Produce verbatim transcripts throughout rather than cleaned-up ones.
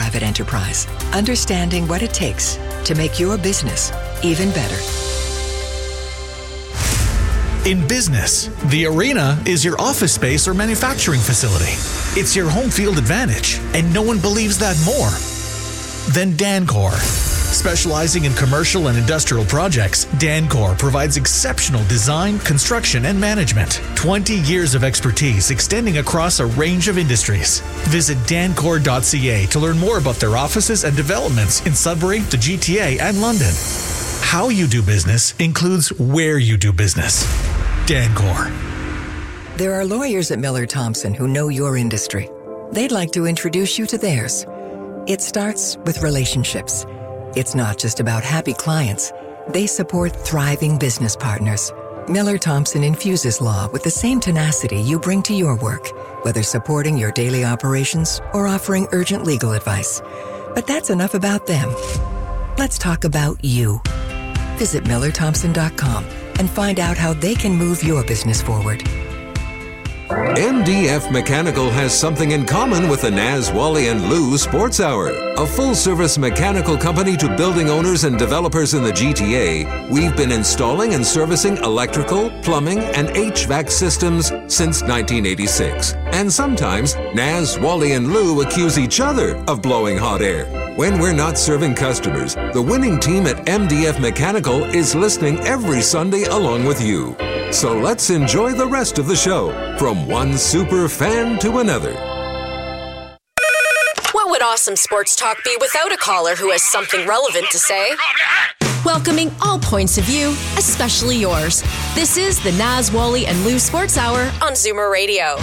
private enterprise, understanding what it takes to make your business even better. In business, the arena is your office space or manufacturing facility. It's your home field advantage, and no one believes that more than Dancor. Specializing in commercial and industrial projects, Dancor provides exceptional design, construction, and management. twenty years of expertise extending across a range of industries. Visit dancor dot c a to learn more about their offices and developments in Sudbury, the G T A, and London. How you do business includes where you do business. Dancor. There are lawyers at Miller Thompson who know your industry. They'd like to introduce you to theirs. It starts with relationships. It's not just about happy clients. They support thriving business partners. Miller Thompson infuses law with the same tenacity you bring to your work, whether supporting your daily operations or offering urgent legal advice. But that's enough about them. Let's talk about you. Visit miller thompson dot com and find out how they can move your business forward. M D F Mechanical has something in common with the Naz, Wally and Lou Sports Hour. A full-service mechanical company to building owners and developers in the G T A, we've been installing and servicing electrical, plumbing, and H V A C systems since nineteen eighty-six. And sometimes, Naz, Wally, and Lou accuse each other of blowing hot air. When we're not serving customers, the winning team at M D F Mechanical is listening every Sunday along with you. So let's enjoy the rest of the show, from one super fan to another. What would awesome sports talk be without a caller who has something relevant to say? Welcoming all points of view, especially yours. This is the Naz, Wally, and Lou Sports Hour on Zoomer Radio.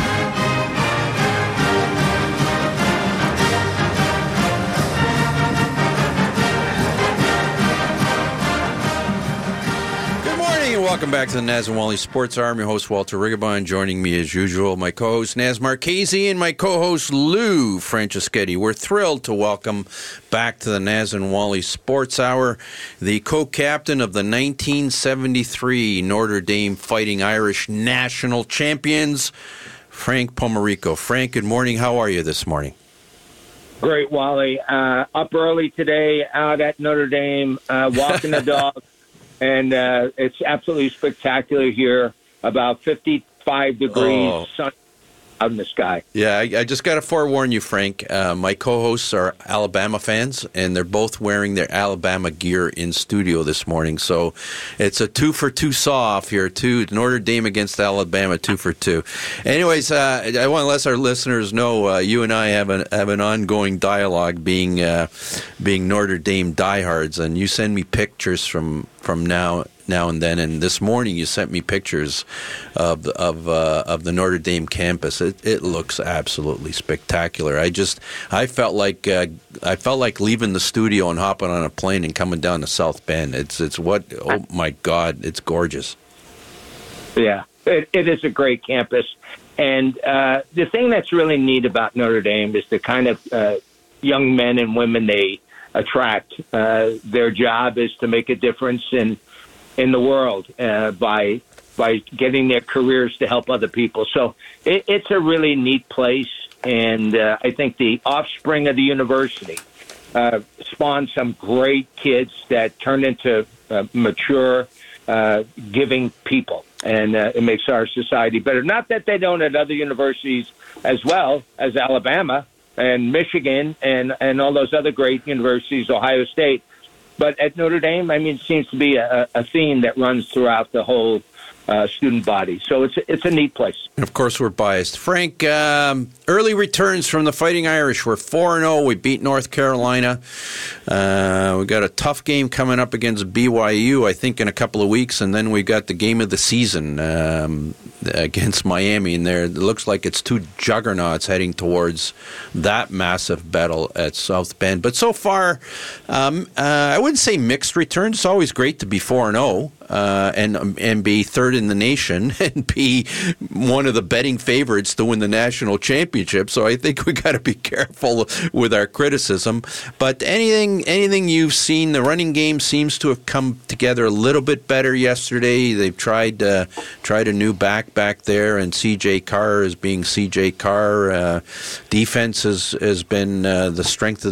And welcome back to the Naz and Wally Sports Hour. I'm your host, Walter Rigabon. Joining me as usual, my co-host, Naz Marchese, and my co-host, Lou Franceschetti. We're thrilled to welcome back to the Naz and Wally Sports Hour the co-captain of the nineteen seventy-three Notre Dame Fighting Irish national champions, Frank Pomarico. Frank, good morning. How are you this morning? Great, Wally. Uh, up early today, out at Notre Dame, uh, walking the dog. And uh, it's absolutely spectacular here. About fifty-five degrees, oh. sun out in the sky. Yeah, I, I just got to forewarn you, Frank. Uh, my co-hosts are Alabama fans, and they're both wearing their Alabama gear in studio this morning. So it's a two for two saw-off here, two Notre Dame against Alabama, two for two. Anyways, uh, I want to let our listeners know uh, you and I have an have an ongoing dialogue, being uh, being Notre Dame diehards, and you send me pictures from from now. now and then, and this morning you sent me pictures of of uh, of the Notre Dame campus. It it looks absolutely spectacular. I just I felt like uh, I felt like leaving the studio and hopping on a plane and coming down to South Bend. It's it's what oh my God, it's gorgeous. Yeah, it, it is a great campus, and uh, the thing that's really neat about Notre Dame is the kind of uh, young men and women they attract. Uh, their job is to make a difference in. in the world uh, by by getting their careers to help other people. So it, it's a really neat place, and uh, I think the offspring of the university uh, spawned some great kids that turned into uh, mature, uh, giving people, and uh, it makes our society better. Not that they don't at other universities as well as Alabama and Michigan and, and all those other great universities, Ohio State. But at Notre Dame, I mean, it seems to be a, a theme that runs throughout the whole uh, student body. So it's a, it's a neat place. And of course, we're biased. Frank, um, early returns from the Fighting Irish. We're four and oh. We beat North Carolina. Uh, we got a tough game coming up against B Y U, I think, in a couple of weeks. And then we got the game of the season um, against Miami. And there, it looks like it's two juggernauts heading towards that massive battle at South Bend. But so far, um, uh, I wouldn't say mixed returns. It's always great to be four and oh. Uh, and and be third in the nation and be one of the betting favorites to win the national championship. So I think we got to be careful with our criticism. But anything anything you've seen, the running game seems to have come together a little bit better yesterday. They've tried uh, tried a new back back there, and C J Carr is being C J Carr. Uh, defense has has been uh, the strength of